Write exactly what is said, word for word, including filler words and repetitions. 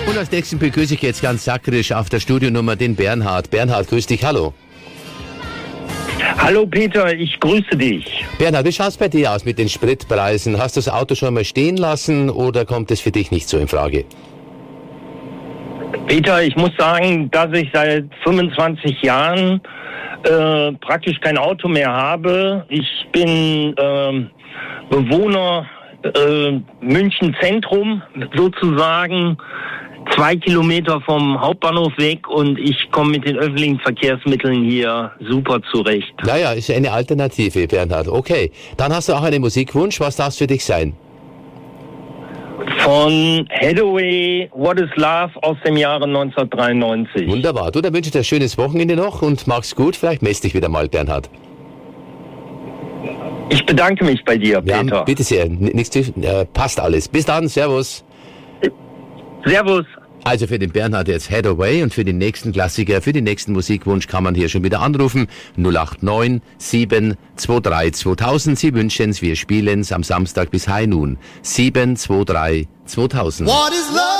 Und als nächsten begrüße ich jetzt ganz sakrisch auf der Studionummer den Bernhard. Bernhard, grüß dich, hallo. Hallo Peter, ich grüße dich. Bernhard, wie schaut's bei dir aus mit den Spritpreisen? Hast du das Auto schon mal stehen lassen oder kommt es für dich nicht so in Frage? Peter, ich muss sagen, dass ich seit fünfundzwanzig Jahren äh, praktisch kein Auto mehr habe. Ich bin äh, Bewohner äh, München Zentrum sozusagen, zwei Kilometer vom Hauptbahnhof weg, und ich komme mit den öffentlichen Verkehrsmitteln hier super zurecht. Naja, ist eine Alternative, Bernhard. Okay, dann hast du auch einen Musikwunsch. Was darf es für dich sein? Von Hathaway, What is Love aus dem Jahre neunzehnhundertdreiundneunzig. Wunderbar. Du, dann wünsche ich dir ein schönes Wochenende noch und mach's gut. Vielleicht mess dich wieder mal, Bernhard. Ich bedanke mich bei dir, Ja, Peter. bitte sehr. Nichts, äh, passt alles. Bis dann. Servus. Servus. Also für den Bernhard jetzt Hathaway, und für den nächsten Klassiker, für den nächsten Musikwunsch kann man hier schon wieder anrufen. null acht neun sieben zwei drei zweitausend. Sie wünschen's, wir spielen's am Samstag bis High Noon. sieben zwei drei zweitausend. What is love?